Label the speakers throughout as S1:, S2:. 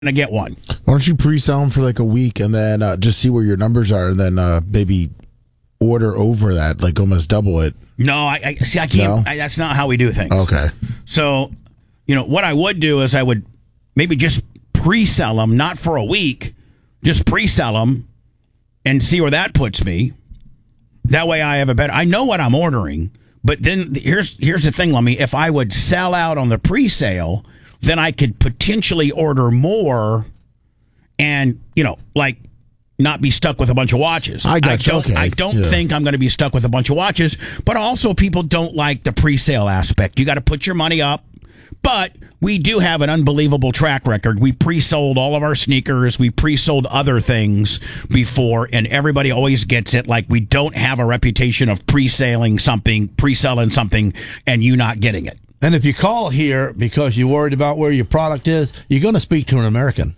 S1: to get one.
S2: Why don't you pre-sell them for like a week and then just see where your numbers are, and then maybe order over that, like almost double it.
S1: No, I see. I can't.
S2: No?
S1: That's not how we do things.
S2: Okay.
S1: So, what I would do is I would maybe just pre-sell them, not for a week, just pre-sell them and see where that puts me. That way I have a better, I know what I'm ordering, but then here's the thing, Lummy. If I would sell out on the pre-sale, then I could potentially order more and, not be stuck with a bunch of watches.
S2: I don't
S1: think I'm going to be stuck with a bunch of watches, but also people don't like the pre-sale aspect. You got to put your money up, but we do have an unbelievable track record. We pre-sold all of our sneakers. We pre-sold other things before, and everybody always gets it. Like, we don't have a reputation of pre-selling something, and you not getting it.
S3: And if you call here because you're worried about where your product is, you're going to speak to an American.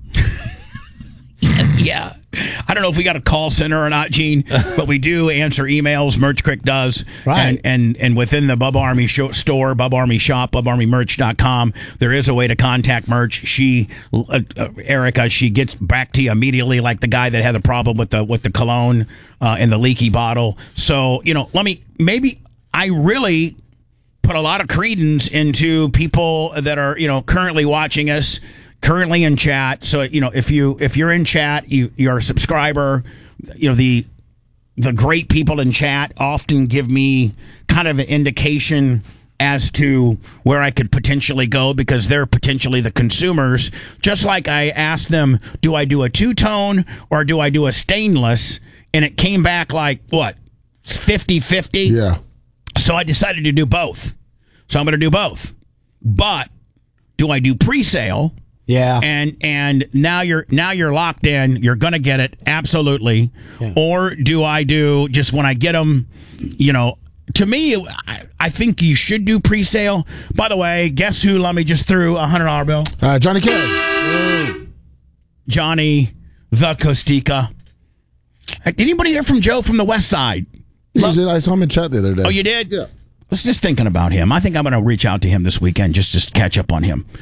S1: Yeah. I don't know if we got a call center or not, Gene, but we do answer emails. Merch Crick does.
S3: Right.
S1: And within the Bubba Army store, Bubba Army shop, BubbaArmyMerch.com, there is a way to contact Merch. She, Erica, she gets back to you immediately, like the guy that had a problem with the cologne and the leaky bottle. So, maybe I really put a lot of credence into people that are, currently watching us, currently in chat. So, if you're in chat, you're a subscriber, the great people in chat often give me kind of an indication as to where I could potentially go, because they're potentially the consumers. Just like I asked them, do I do a two-tone or do I do a stainless? And it came back like, what, 50-50?
S2: Yeah.
S1: So I decided to do both. So I'm going to do both. But do I do pre-sale?
S3: Yeah.
S1: And now you're locked in. You're going to get it. Absolutely. Yeah. Or do I do just when I get them, to me, I think you should do pre-sale. By the way, guess who Lummy just threw a $100 bill?
S2: Johnny K.
S1: Johnny the Costica. Did anybody hear from Joe from the West Side?
S2: I saw him in chat the other day.
S1: Oh, you did?
S2: Yeah.
S1: I was just thinking about him. I think I'm going to reach out to him this weekend just to catch up on him.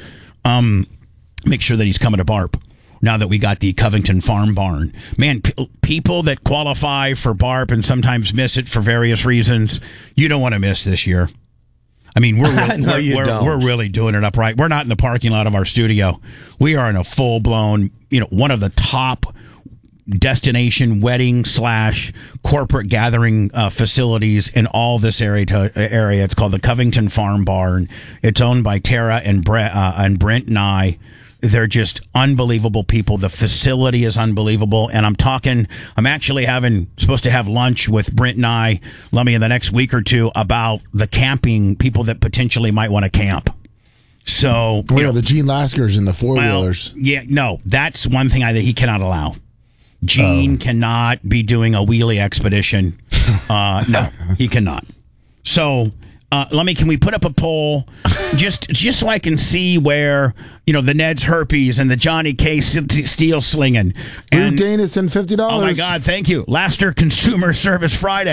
S1: Make sure that he's coming to BARP now that we got the Covington Farm Barn. Man, people that qualify for BARP and sometimes miss it for various reasons, you don't want to miss this year. I mean, we're really doing it upright. We're not in the parking lot of our studio. We are in a full-blown, one of the top destination wedding / corporate gathering facilities in all this area. It's called the Covington Farm Barn. It's owned by Tara and Brent and I. They're just unbelievable people. The facility is unbelievable. And I'm actually supposed to have lunch with Brent and I, Lummy, in the next week or two about the camping, people that potentially might want to camp. So,
S2: the Gene Laskers and the four-wheelers.
S1: No, that's one thing that he cannot allow. Gene cannot be doing a wheelie expedition. No, he cannot. So, can we put up a poll just so I can see where, the Ned's herpes and the Johnny K steel slinging.
S2: And Danis and $50.
S1: Oh my God, thank you. Laster Consumer Service Friday.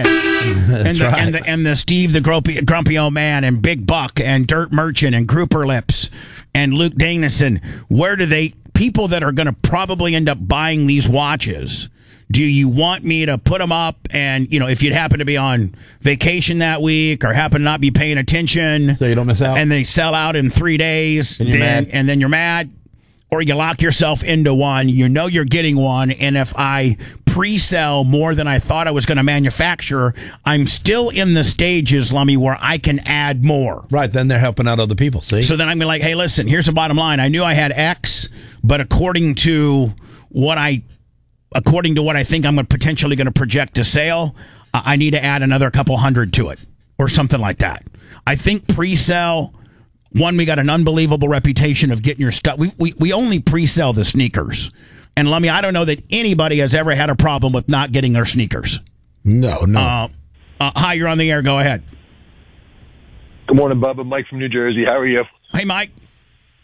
S1: and the Steve the Grumpy Old Man and Big Buck and Dirt Merchant and Grouper Lips and Luke Danison. People that are going to probably end up buying these watches, do you want me to put them up and, if you'd happen to be on vacation that week or happen to not be paying attention,
S3: so you don't miss out,
S1: and they sell out in 3 days, and then you're mad, or you lock yourself into one, you're getting one, and if I pre-sell more than I thought I was going to manufacture, I'm still in the stages, Lummy, where I can add more.
S3: Right, then they're helping out other people, see?
S1: So then I'm like, hey, listen, here's the bottom line. I knew I had X, but according to what I think I'm potentially going to project to sale, I need to add another couple hundred to it or something like that. I think pre-sell, we got an unbelievable reputation of getting your stuff. We only pre-sell the sneakers. And Lummy, I don't know that anybody has ever had a problem with not getting their sneakers.
S2: No.
S1: Hi, you're on the air. Go ahead.
S4: Good morning, Bubba. Mike from New Jersey. How are you?
S1: Hey, Mike.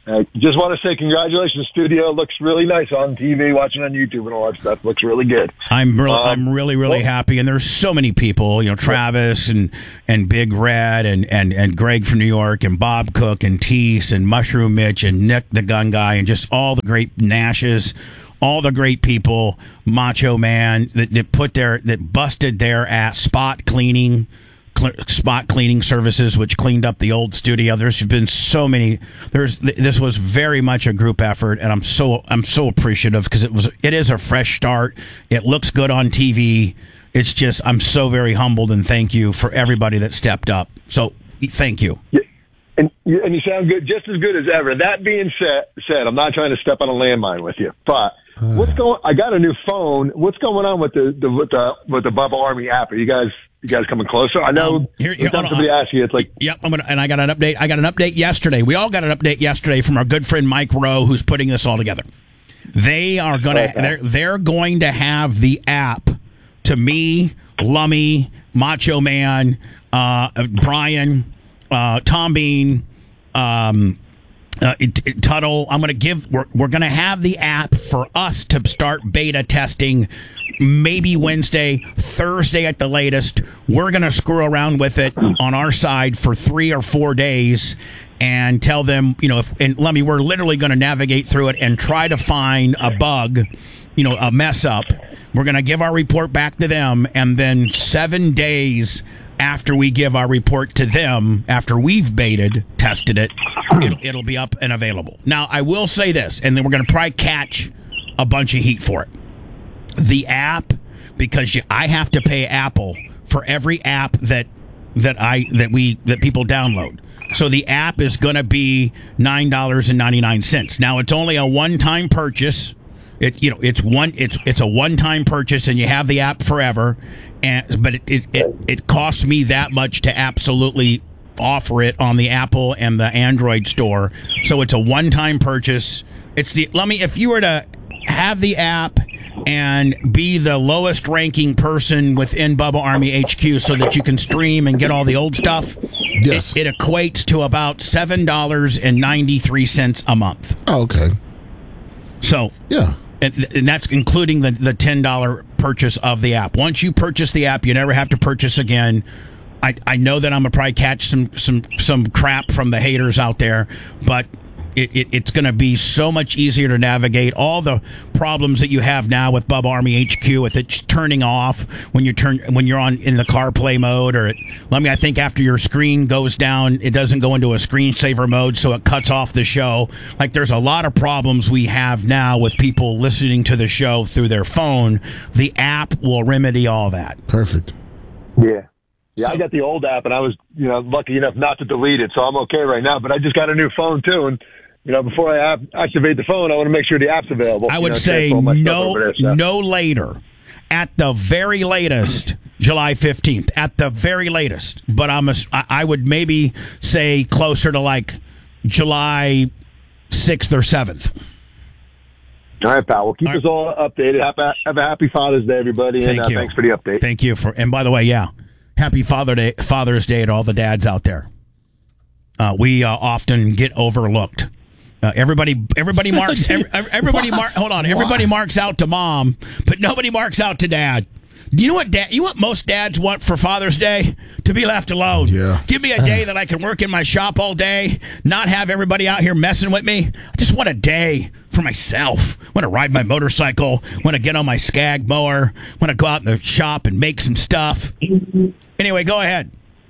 S4: Just want to say congratulations, studio. It looks really nice on TV, watching on YouTube and all that stuff. Looks really good.
S1: I'm really happy, and there's so many people, Travis and Big Red and Greg from New York and Bob Cook and Tease and Mushroom Mitch and Nick the Gun Guy and just all the great Nashes, all the great people, Macho Man that busted their ass spot cleaning services, which cleaned up the old studio. There's been so many. This was very much a group effort, and I'm so appreciative because it is a fresh start. It looks good on TV. It's just I'm so very humbled and thank you for everybody that stepped up. So thank you.
S4: Yeah. And you sound good, just as good as ever. That being said, I'm not trying to step on a landmine with you, but I got a new phone. What's going on with the Bubba Army app? Are you guys coming closer? I know somebody asked you. It's like,
S1: yep. I got an update. I got an update yesterday. We all got an update yesterday from our good friend Mike Rowe, who's putting this all together. They are they're going to have the app to me, Lummy, Macho Man, Brian, Tom Bean, Tuttle. We're going to have the app for us to start beta testing maybe Wednesday, Thursday at the latest. We're going to screw around with it on our side for 3 or 4 days and tell them, we're literally going to navigate through it and try to find a bug, a mess up. We're going to give our report back to them, and then 7 days after we give our report to them, after we've tested it, it'll be up and available. Now, I will say this, and then we're going to probably catch a bunch of heat for it. The app, because I have to pay Apple for every app that people download. So the app is going to be $9.99. Now, it's only a one-time purchase. It's a one-time purchase, and you have the app forever. But it costs me that much to absolutely offer it on the Apple and the Android store. So it's a one-time purchase. If you were to have the app and be the lowest ranking person within Bubba Army HQ so that you can stream and get all the old stuff,
S2: yes,
S1: it equates to about $7.93 a month.
S2: Oh, okay.
S1: So
S2: yeah.
S1: And that's including the $10 purchase of the app. Once you purchase the app, you never have to purchase again. I know that I'm gonna probably catch some crap from the haters out there, but it's going to be so much easier to navigate all the problems that you have now with Bubba Army HQ with it turning off when you're on in the CarPlay mode, or I think after your screen goes down, it doesn't go into a screensaver mode, so it cuts off the show. Like, there's a lot of problems we have now with people listening to the show through their phone. The app will remedy all that.
S2: Perfect.
S4: Yeah. Yeah, I got the old app, and I was, lucky enough not to delete it, so I'm okay right now. But I just got a new phone too, and before I activate the phone, I want to make sure the app's available.
S1: I would say no later, at the very latest, July 15th, at the very latest. But I would maybe say closer to like July 6th or 7th.
S4: All right, pal. Well, keep us all updated. Have a happy Father's Day, everybody, and thanks for the update.
S1: Thank you and by the way, happy Father's Day to all the dads out there. We often get overlooked. Everybody marks. Everybody marks out to mom, but nobody marks out to dad. Do you know what most dads want for Father's Day? To be left alone.
S2: Yeah.
S1: Give me a day that I can work in my shop all day, not have everybody out here messing with me. I just want a day for myself. I want to ride my motorcycle. Want to get on my Skag mower. Want to go out in the shop and make some stuff. Anyway, go ahead.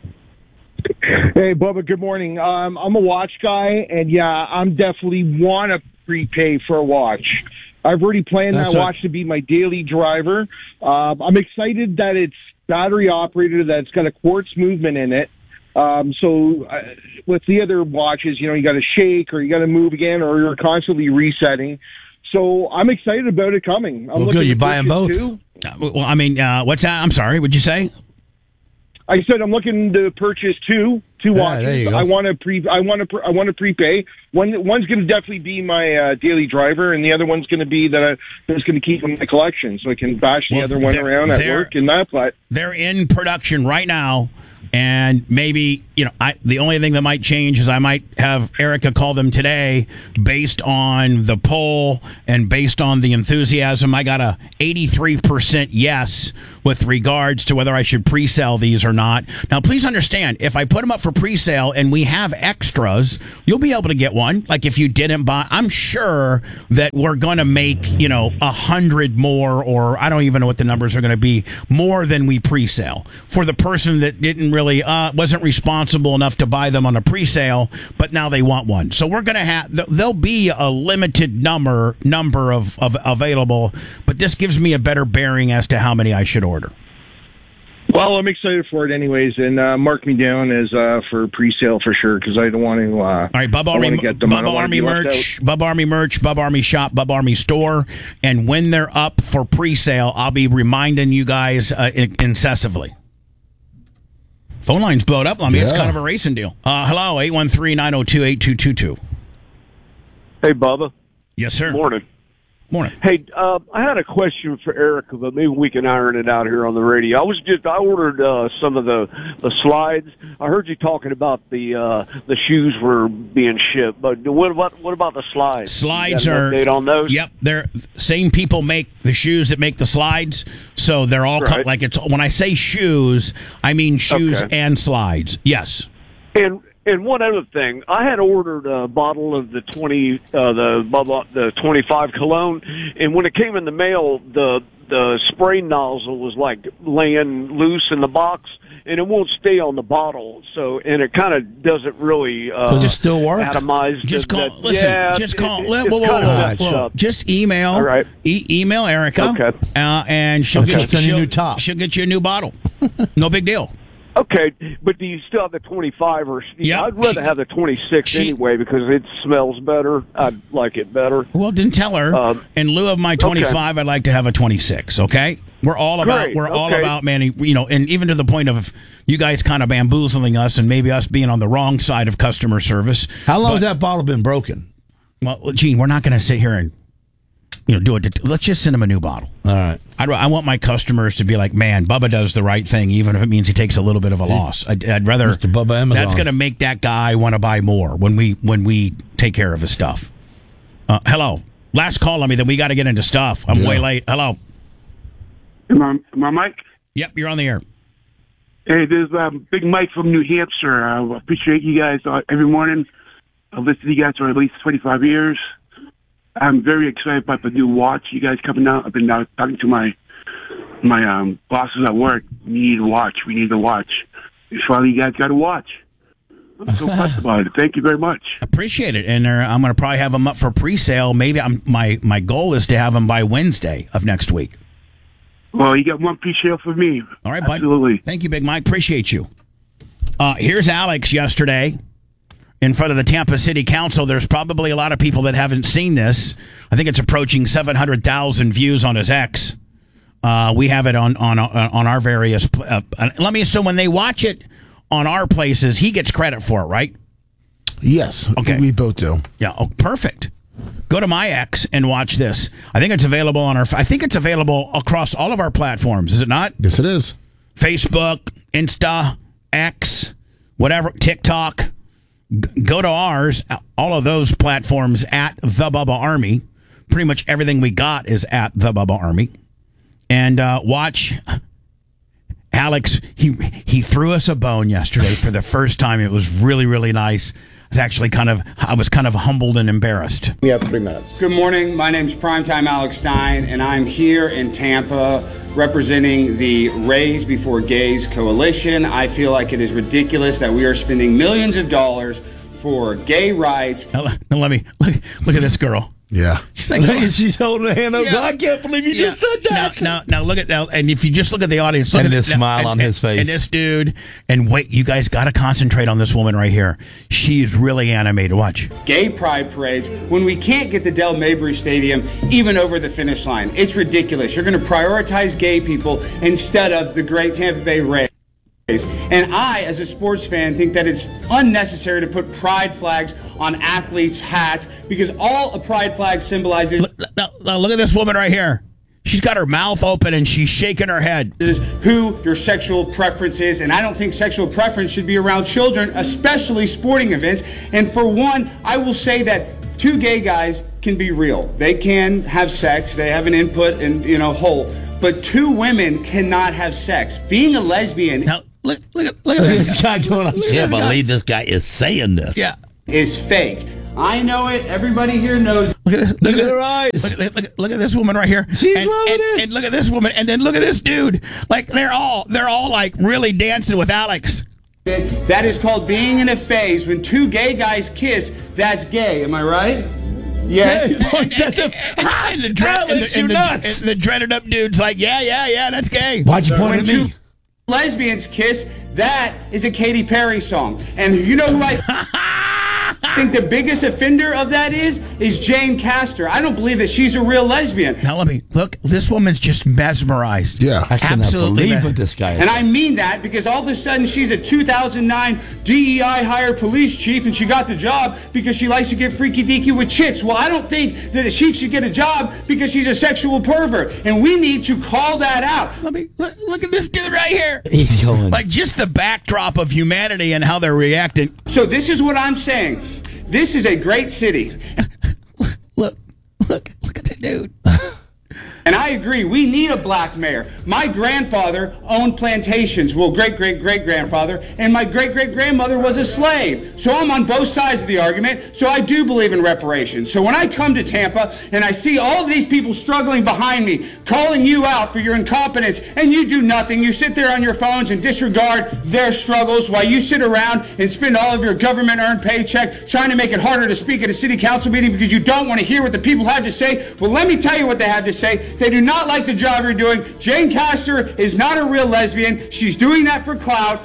S5: Hey, Bubba, good morning. I'm a watch guy, and I'm definitely want to prepay for a watch. I've already planned that watch to be my daily driver. I'm excited that it's battery operated, that it's got a quartz movement in it. So with the other watches, you got to shake or you got to move again or you're constantly resetting. So I'm excited about it coming.
S3: Good. You buy them both?
S1: What's that? I'm sorry. What'd you say?
S5: I said I'm looking to purchase two Two
S3: there
S5: watches.
S3: you go.
S5: I want to prepay. One's going to definitely be my daily driver, and the other one's going to be that's going to keep in my collection, so I can bash the other one around at work and that. But
S1: they're in production right now. And maybe, the only thing that might change is I might have Erica call them today based on the poll and based on the enthusiasm. I got a 83% yes with regards to whether I should pre-sell these or not. Now, please understand, if I put them up for pre-sale and we have extras, you'll be able to get one. Like if you didn't buy, I'm sure that we're going to make, 100 more, or I don't even know what the numbers are going to be, more than we pre-sale for the person that didn't really wasn't responsible enough to buy them on a pre-sale, but now they want one. So we're going to have there'll be a limited number of available, but this gives me a better bearing as to how many I should order.
S5: Well, I'm excited for it anyways, and mark me down as for pre-sale for sure, because I don't want to.
S1: All right, Bubba Army, Bubba Army merch, Bubba Army merch, Bubba Army shop, Bubba Army store, and when they're up for pre-sale, I'll be reminding you guys incessantly. Phone line's blowed up on me. Yeah. It's kind of a racing deal. Hello, 813-902-8222.
S6: Hey, Bubba.
S1: Yes, sir.
S6: Morning.
S7: Hey, I had a question for Erica, but maybe we can iron it out here on the radio. I ordered some of the slides. I heard you talking about the shoes were being shipped, but what about the slides?
S1: Slides
S7: you got an update on those?
S1: Yep, they're same people make the shoes that make the slides, so they're all
S7: right.
S1: like it's. When I say shoes, I mean shoes and slides. Yes.
S7: And one other thing, I had ordered a bottle of the 25 cologne, and when it came in the mail, the spray nozzle was like laying loose in the box, and it won't stay on the bottle. So, and it kind of doesn't really
S3: does it still work?
S7: atomize.
S1: Just call. Just email.
S7: All right.
S1: Email Erica.
S7: Okay.
S1: And she'll get
S3: you a new top.
S1: She'll get you a new bottle. No big deal.
S7: Okay, but do you still have the 25 or?
S1: Yeah,
S7: I'd rather have the 26 anyway because it smells better. I'd like it better.
S1: Well, then tell her in lieu of my 25, I'd like to have a 26. Okay, we're all about man. And even to the point of you guys kind of bamboozling us and maybe us being on the wrong side of customer service.
S3: How long has that bottle been broken?
S1: Well, Gene, we're not going to sit here and do it. Let's just send them a new bottle.
S3: All right.
S1: I want my customers to be like, man, Bubba does the right thing, even if it means he takes a little bit of a loss. I'd rather.
S3: Mr. Bubba Amazon.
S1: That's going to make that guy want to buy more when we take care of his stuff. Hello. Last call on me, then we got to get into stuff. I'm way late. Hello.
S8: Am I Mike?
S1: Yep, you're on the air.
S8: Hey, this is Big Mike from New Hampshire. I appreciate you guys every morning. I've listened to you guys for at least 25 years. I'm very excited about the new watch you guys coming out. I've been talking to my bosses at work. We need a watch. Finally, you guys got a watch. I'm so pumped about it. Thank you very much.
S1: Appreciate it. And I'm going to probably have them up for pre-sale. Maybe my goal is to have them by Wednesday of next week.
S8: Well, you got one pre-sale for me.
S1: All right, bud.
S8: Absolutely.
S1: Thank you, Big Mike. Appreciate you. Here's Alex yesterday in front of the Tampa City Council. There's probably a lot of people that haven't seen this. I think it's approaching 700,000 views on his X. We have it on our various. Let me assume when they watch it on our places, he gets credit for it, right?
S2: Yes.
S1: Okay.
S2: We both do.
S1: Yeah. Oh, perfect. Go to my X and watch this. I think it's available I think it's available across all of our platforms. Is it not?
S2: Yes, it is.
S1: Facebook, Insta, X, whatever, TikTok. Go to ours, all of those platforms at The Bubba Army. Pretty much everything we got is at The Bubba Army. And watch Alex. He threw us a bone yesterday for the first time. It was really, really nice. I was kind of humbled and embarrassed.
S9: We have 3 minutes. Good morning. My name's Primetime Alex Stein, and I'm here in Tampa representing the Raise Before Gays Coalition. I feel like it is ridiculous that we are spending millions of dollars for gay rights.
S1: Now let me look at this girl.
S2: Yeah.
S1: She's like,
S3: she's holding her hand up. Yeah. I can't believe you just said that.
S1: Now look at now, and if you just look at the audience, look
S3: and
S1: at
S3: this smile on his face,
S1: and this dude, and wait, you guys got to concentrate on this woman right here. She's really animated. Watch.
S9: Gay pride parades when we can't get the Del Mabry Stadium even over the finish line. It's ridiculous. You're going to prioritize gay people instead of the great Tampa Bay Rays. And I, as a sports fan, think that it's unnecessary to put pride flags on athletes' hats because all a pride flag symbolizes.
S1: Now look at this woman right here. She's got her mouth open and she's shaking her head.
S9: Is who your sexual preference is, and I don't think sexual preference should be around children, especially sporting events. And for one, I will say that two gay guys can be real. They can have sex. They have an input and whole. But two women cannot have sex. Being a lesbian.
S1: Now, look at this
S3: guy going, I can't believe this guy is saying this.
S1: Yeah.
S9: Is fake. I know it. Everybody here knows.
S1: Look at this.
S3: Look at her eyes.
S1: Look at this woman right here.
S3: She's loving it.
S1: And look at this woman. And then look at this dude. Like they're all like really dancing with Alex.
S9: That is called being in a phase. When two gay guys kiss, that's gay. Am I right? Yes.
S1: And the dreaded up dude's like, yeah, that's gay.
S3: Why'd you point at me?
S9: Two lesbians kiss, that is a Katy Perry song. And you know who I think the biggest offender of that is Jane Castor. I don't believe that she's a real lesbian.
S1: Now let me look. This woman's just mesmerized.
S2: Yeah,
S3: I cannot believe what this guy is.
S9: And I mean that because all of a sudden she's a 2009 DEI hired police chief and she got the job because she likes to get freaky deaky with chicks. Well, I don't think that she should get a job because she's a sexual pervert. And we need to call that out.
S1: Let me look at this dude right here.
S3: He's going.
S1: Like just the backdrop of humanity and how they're reacting.
S9: So this is what I'm saying. This is a great city.
S1: Look at the dude.
S9: And I agree, we need a black mayor. My grandfather owned plantations, well, great-great-great-grandfather, and my great-great-grandmother was a slave. So I'm on both sides of the argument, so I do believe in reparations. So when I come to Tampa and I see all of these people struggling behind me, calling you out for your incompetence, and you do nothing, you sit there on your phones and disregard their struggles while you sit around and spend all of your government-earned paycheck trying to make it harder to speak at a city council meeting because you don't want to hear what the people have to say. Well, let me tell you what they have to say. They do not like the job you're doing. Jane Castor is not a real lesbian. She's doing that for clout.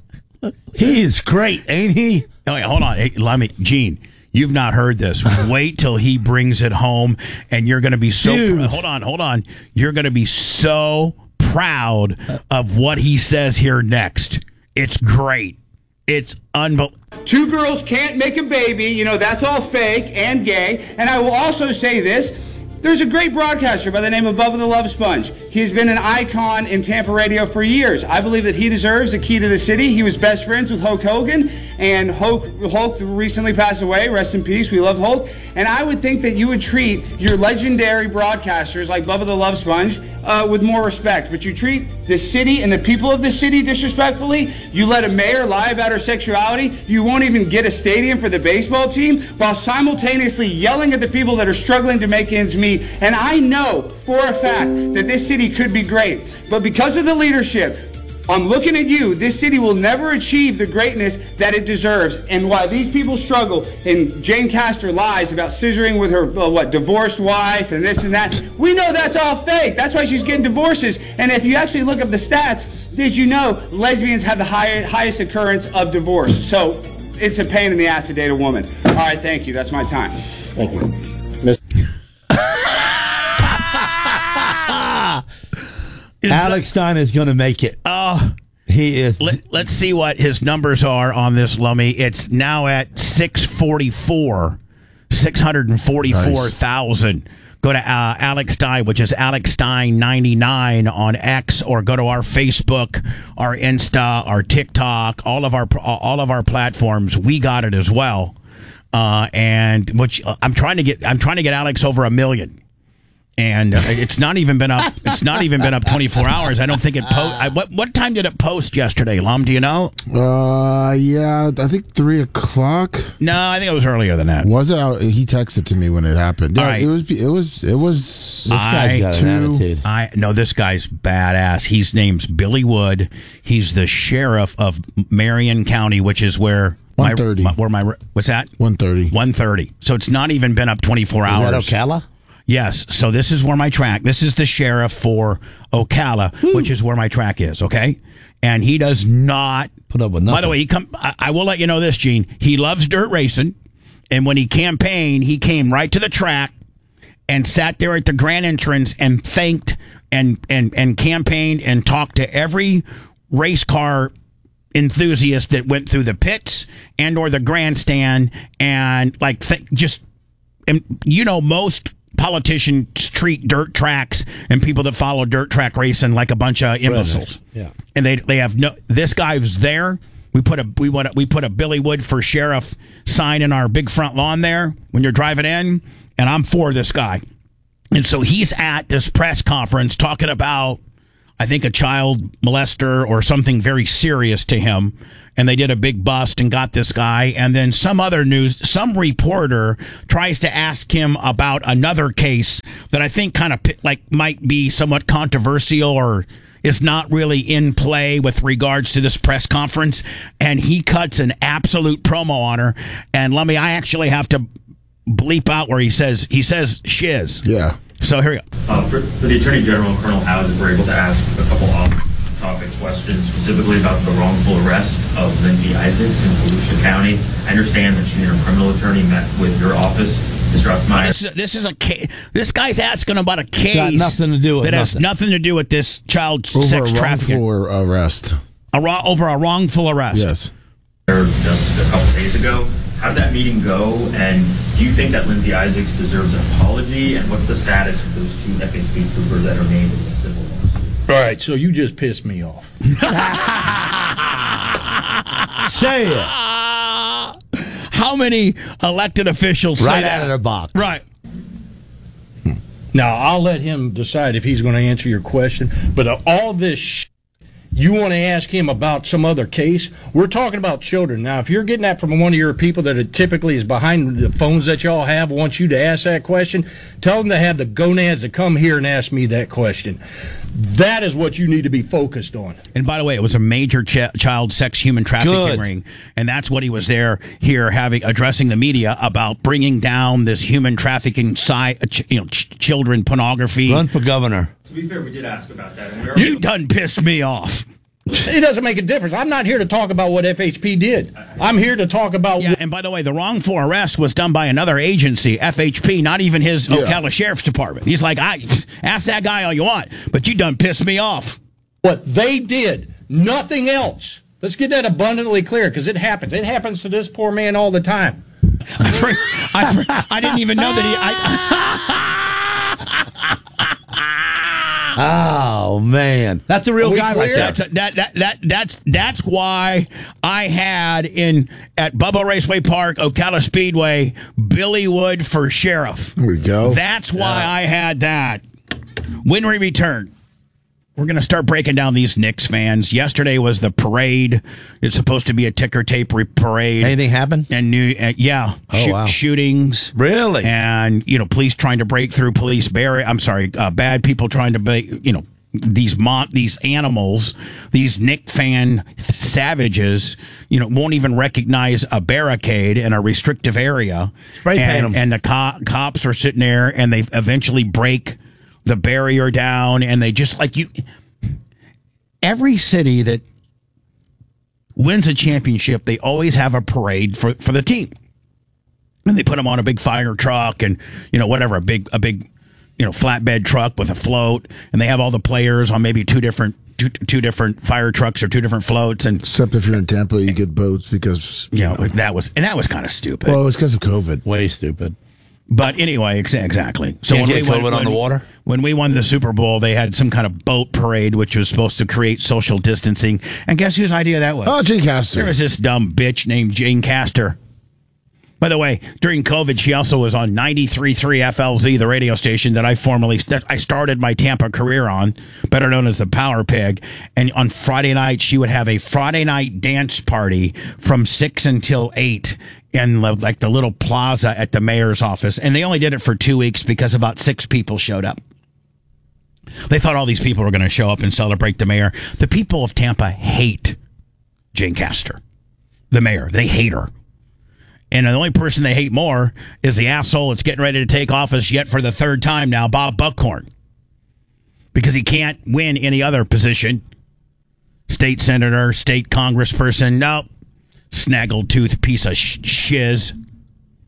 S3: He is great, ain't he?
S1: Oh, wait, hold on. Hey, Gene, you've not heard this. Wait till he brings it home, and you're going to be so... Hold on. You're going to be so proud of what he says here next. It's great. It's unbelievable.
S9: Two girls can't make a baby. That's all fake and gay. And I will also say this. There's a great broadcaster by the name of Bubba the Love Sponge. He's been an icon in Tampa radio for years. I believe that he deserves a key to the city. He was best friends with Hulk Hogan, and Hulk recently passed away. Rest in peace. We love Hulk. And I would think that you would treat your legendary broadcasters like Bubba the Love Sponge with more respect. But you treat the city and the people of the city disrespectfully. You let a mayor lie about her sexuality. You won't even get a stadium for the baseball team while simultaneously yelling at the people that are struggling to make ends meet. And I know for a fact that this city could be great. But because of the leadership, I'm looking at you. This city will never achieve the greatness that it deserves. And while these people struggle, and Jane Castor lies about scissoring with her divorced wife and this and that, we know that's all fake. That's why she's getting divorces. And if you actually look up the stats, did you know lesbians have the highest occurrence of divorce? So it's a pain in the ass to date a woman. All right, thank you. That's my time.
S6: Thank you.
S3: Alex Stein is going to make it. He is.
S1: Let's see what his numbers are on this, Lummy. It's now at 644,000. Nice. Go to Alex Stein, which is Alex Stein 99 on X, or go to our Facebook, our Insta, our TikTok, all of our platforms. We got it as well. And which I'm trying to get Alex over 1 million. And it's not even been up. It's not even been up 24 hours. I don't think it what time did it post yesterday, Lum? Do you know?
S2: Yeah, I think 3:00.
S1: No, I think it was earlier than that.
S2: Was it? He texted to me when it happened. Yeah,
S1: right.
S2: It was.
S3: This guy's got an attitude.
S1: This guy's badass. His name's Billy Wood. He's the sheriff of Marion County, which is where
S2: 130.
S1: What's that?
S2: 130.
S1: 130. So it's not even been up 24 hours.
S3: Is that Ocala?
S1: Yes, so this is where my track. This is the sheriff for Ocala, which is where my track is. Okay, and he does not
S3: put up with nothing.
S1: By the way, I will let you know this, Gene. He loves dirt racing, and when he campaigned, he came right to the track and sat there at the grand entrance and thanked and campaigned and talked to every race car enthusiast that went through the pits and or the grandstand and most politicians treat dirt tracks and people that follow dirt track racing like a bunch of imbeciles.
S3: Yeah.
S1: And they have no. This guy was there. We put a Billy Wood for sheriff sign in our big front lawn there when you're driving in, and I'm for this guy. And so he's at this press conference talking about, I think, a child molester or something very serious to him. And they did a big bust and got this guy. And then some reporter tries to ask him about another case that I think kind of might be somewhat controversial or is not really in play with regards to this press conference. And he cuts an absolute promo on her. And I actually have to bleep out where he says shiz.
S2: Yeah.
S1: So here you go.
S10: For the Attorney General, Colonel Howes, we're able to ask a couple off-topic questions, specifically about the wrongful arrest of Lindsay Isaacs in Volusia County. I understand that she and her criminal attorney met with your office, Mr. Uthmeyer.
S1: This is a case. This guy's asking about a case
S3: Got nothing to do with
S1: that has nothing to do with this child sex trafficking.
S2: Over a wrongful arrest.
S1: Over a wrongful arrest.
S2: Yes.
S10: Just a couple days ago. How did that meeting go? And do you think that Lindsay Isaacs deserves an apology? And what's the status of those two FHP troopers that are named in the civil lawsuit?
S3: All right, so you just pissed me off. Say it.
S1: How many elected officials say
S3: Right
S1: that?
S3: out of the box.
S1: Right.
S11: Now, I'll let him decide if he's going to answer your question. But all this you want to ask him about some other case? We're talking about children. Now, if you're getting that from one of your people that typically is behind the phones that y'all have, wants you to ask that question, tell them to have the gonads to come here and ask me that question. That is what you need to be focused on.
S1: And by the way, it was a major child sex human trafficking ring, and that's what he was addressing the media about, bringing down this human trafficking children pornography.
S3: Run for governor.
S10: To be fair, we did ask about that. And
S1: you done pissed me off.
S11: It doesn't make a difference. I'm not here to talk about what FHP did. I'm here to talk about...
S1: Yeah, and by the way, the wrongful arrest was done by another agency, FHP, not even his Ocala Sheriff's Department. He's like, ask that guy all you want, but you done pissed me off.
S11: What they did, nothing else. Let's get that abundantly clear, because it happens. It happens to this poor man all the time.
S1: I didn't even know that
S3: Oh man, that's a real guy right there.
S1: That's why I had at Bubba Raceway Park, Ocala Speedway, Billy Wood for sheriff.
S2: There we go.
S1: That's why I had that. When we return, we're going to start breaking down these Knicks fans. Yesterday was the parade. It's supposed to be a ticker tape parade.
S3: Anything happen?
S1: And
S3: wow.
S1: Shootings.
S3: Really?
S1: And police trying to break through police barrier. I'm sorry, bad people trying to these animals, these Knick fan savages, won't even recognize a barricade in a restrictive area.
S3: Spray paint them.
S1: And the cops are sitting there, and they eventually break the barrier down, and they just every city that wins a championship, they always have a parade for the team, and they put them on a big fire truck and whatever, a big flatbed truck with a float, and they have all the players on maybe two different fire trucks or two different floats. And
S2: except if you're in Tampa, you get boats because
S1: that was kind of stupid.
S2: Well, it was because of COVID.
S3: Way stupid.
S1: But anyway, exactly. So
S3: when we won on the water,
S1: when we won the Super Bowl, they had some kind of boat parade, which was supposed to create social distancing. And guess whose idea that was?
S2: Oh, Jane Castor.
S1: There was this dumb bitch named Jane Castor. By the way, during COVID, she also was on 93.3 FLZ, the radio station that I started my Tampa career on, better known as the Power Pig. And on Friday night, she would have a Friday night dance party from 6 until 8 in the little plaza at the mayor's office. And they only did it for 2 weeks because about 6 people showed up. They thought all these people were going to show up and celebrate the mayor. The people of Tampa hate Jane Castor, the mayor. They hate her. And the only person they hate more is the asshole that's getting ready to take office yet for the third time now, Bob Buckhorn. Because he can't win any other position. State senator, state congressperson, nope. Snaggletooth piece of shiz.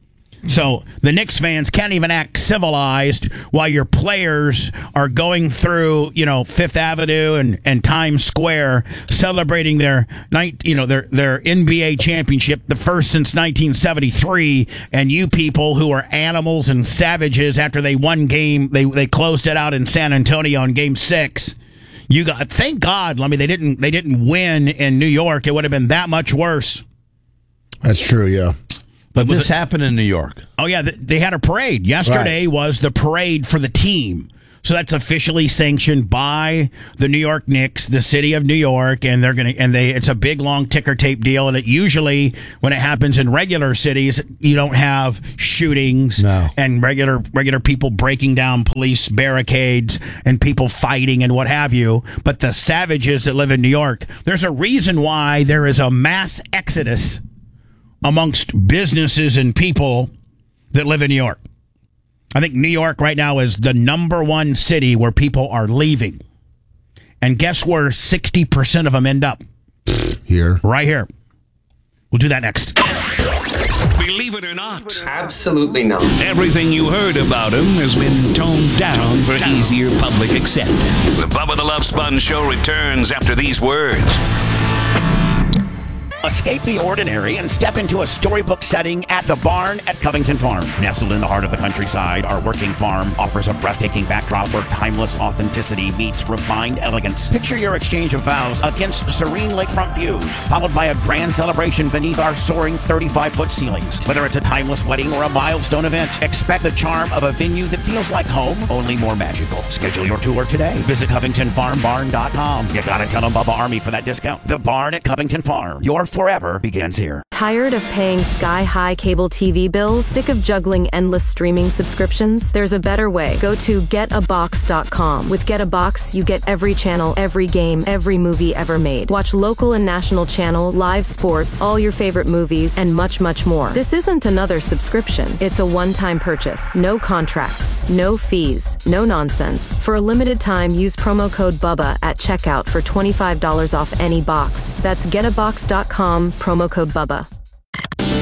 S1: So the Knicks fans can't even act civilized while your players are going through, Fifth Avenue and Times Square celebrating their NBA championship, the first since 1973, and you people who are animals and savages after they won they closed it out in San Antonio in Game 6. Thank God. I mean, they didn't win in New York. It would have been that much worse.
S2: That's true, yeah.
S3: But this happened in New York.
S1: Oh, yeah. They had a parade. Yesterday was the parade for the team. So that's officially sanctioned by the New York Knicks, the city of New York, and it's a big long ticker tape deal. And it usually, when it happens in regular cities, you don't have shootings and regular people breaking down police barricades and people fighting and what have you. But the savages that live in New York, there's a reason why there is a mass exodus amongst businesses and people that live in New York. I think New York right now is the number one city where people are leaving. And guess where 60% of them end up?
S2: Here.
S1: Right here. We'll do that next.
S12: Believe it or not.
S13: Absolutely not.
S12: Everything you heard about him has been toned down for easier public acceptance. The Bubba the Love Sponge Show returns after these words.
S14: Escape the ordinary and step into a storybook setting at the Barn at Covington Farm. Nestled in the heart of the countryside, our working farm offers a breathtaking backdrop where timeless authenticity meets refined elegance. Picture your exchange of vows against serene lakefront views, followed by a grand celebration beneath our soaring 35-foot ceilings. Whether it's a timeless wedding or a milestone event, expect the charm of a venue that feels like home, only more magical. Schedule your tour today. Visit CovingtonFarmBarn.com. You gotta tell them Bubba Army for that discount. The Barn at Covington Farm. Your forever begins here.
S15: Tired of paying sky-high cable TV bills? Sick of juggling endless streaming subscriptions? There's a better way. Go to getabox.com. With Get a Box, you get every channel, every game, every movie ever made. Watch local and national channels, live sports, all your favorite movies, and much, much more. This isn't another subscription. It's a one-time purchase. No contracts, no fees, no nonsense. For a limited time, use promo code BUBBA at checkout for $25 off any box. That's getabox.com, promo code BUBBA.